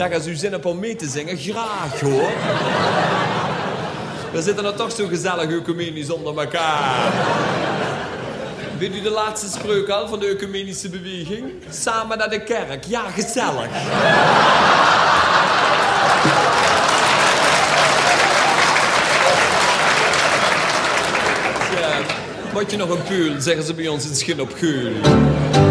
Zeg, als u zin hebt om mee te zingen, graag hoor. We zitten er toch zo gezellig ecumenisch onder elkaar. Weet u de laatste spreuk al van de ecumenische beweging? Samen naar de kerk. Ja, gezellig. Ja, word je nog een peul, zeggen ze bij ons in Schin op Geul.